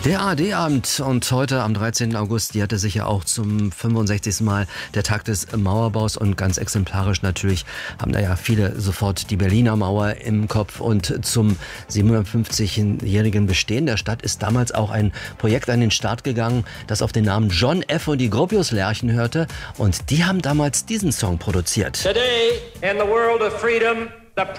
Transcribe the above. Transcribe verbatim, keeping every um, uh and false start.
Der A R D-Abend und heute am dreizehnten August jährte sich ja auch zum fünfundsechzigsten Mal der Tag des Mauerbaus und ganz exemplarisch natürlich haben da ja viele sofort die Berliner Mauer im Kopf und zum siebenhundertfünfzigjährigen Bestehen der Stadt ist damals auch ein Projekt an den Start gegangen, das auf den Namen John F. und die Gropius-Lerchen hörte und die haben damals diesen Song produziert. Today in the world of freedom